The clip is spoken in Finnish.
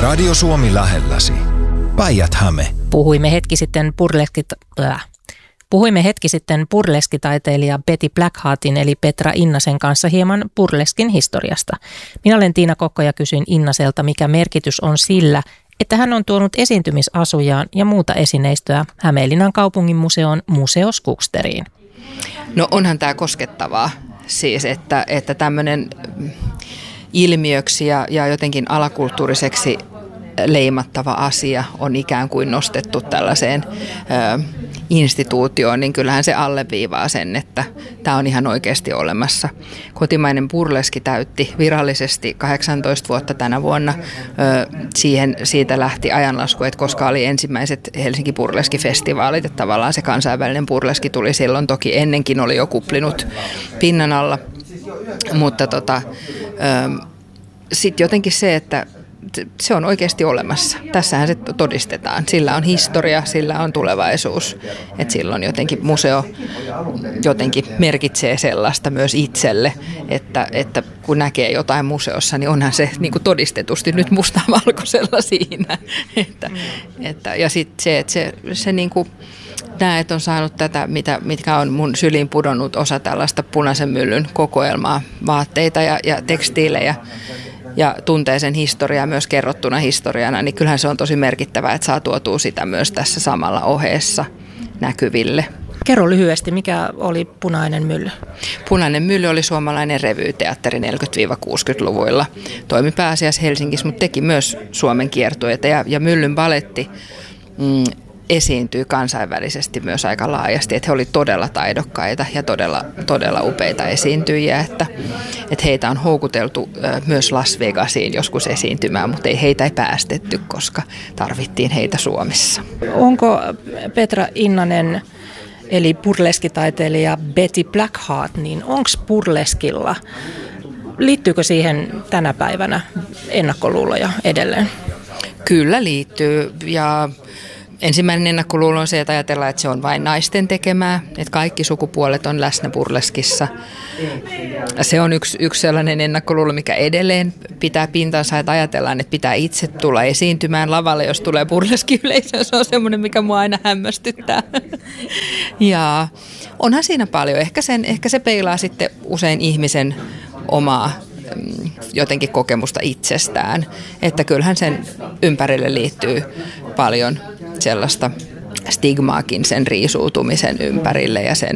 Radio Suomi lähelläsi. Päijät-Häme. Puhuimme hetki sitten burleskitaiteilija Betty Blackheartin eli Petra Innasen kanssa hieman burleskin historiasta. Minä olen Tiina Kokko ja kysyin Innaselta, mikä merkitys on sillä, että hän on tuonut esiintymisasujaan ja muuta esineistöä Hämeenlinnan kaupungin museon Museo Skogsteriin. No onhan tämä koskettavaa siis, että tämmöinen ilmiöksi ja jotenkin alakulttuuriseksi leimattava asia on ikään kuin nostettu tällaiseen instituutioon, niin kyllähän se alleviivaa sen, että tämä on ihan oikeasti olemassa. Kotimainen burleski täytti virallisesti 18 vuotta tänä vuonna. Siitä lähti ajanlasku, että koska oli ensimmäiset Helsinki burleskifestivaalit, että tavallaan se kansainvälinen burleski tuli silloin. Toki ennenkin oli jo kuplinut pinnan alla, mutta sitten jotenkin se, että se on oikeasti olemassa. Tässähän se todistetaan. Sillä on historia, sillä on tulevaisuus. Et silloin jotenkin museo jotenkin merkitsee sellaista myös itselle, että kun näkee jotain museossa, niin onhan se niin kuin todistetusti nyt mustavalkoisella siinä. Ja sitten se, että se niin kuin näet on saanut tätä, mitkä on mun syliin pudonnut osa tällaista Punaisen Myllyn kokoelmaa, vaatteita ja tekstiilejä, ja tuntee sen historiaa myös kerrottuna historiana, niin kyllähän se on tosi merkittävää, että saa tuotua sitä myös tässä samalla oheessa näkyville. Kerro lyhyesti, mikä oli Punainen Mylly? Punainen Mylly oli suomalainen revyteatteri 40-60-luvuilla. Toimi pääasiassa Helsingissä, mutta teki myös Suomen kiertueita ja Myllyn baletti esiintyy kansainvälisesti myös aika laajasti, että he olivat todella taidokkaita ja todella upeita esiintyjiä, että heitä on houkuteltu myös Las Vegasiin joskus esiintymään, mutta heitä ei päästetty, koska tarvittiin heitä Suomessa. Onko Petra Innanen, eli burleskitaiteilija Betty Blackheart, niin onko burleskilla, liittyykö siihen tänä päivänä ennakkoluuloja edelleen? Kyllä liittyy, ja ensimmäinen ennakkoluulo on se, että ajatellaan, että se on vain naisten tekemää, että kaikki sukupuolet on läsnä burleskissa. Se on yksi sellainen ennakkoluulo, mikä edelleen pitää pintansa, että ajatellaan, että pitää itse tulla esiintymään lavalle, jos tulee burleskiyleisö. Se on semmoinen, mikä mua aina hämmästyttää. Ja onhan siinä paljon. Ehkä se peilaa sitten usein ihmisen omaa jotenkin kokemusta itsestään, että kyllähän sen ympärille liittyy paljon sellaista stigmaakin sen riisuutumisen ympärille ja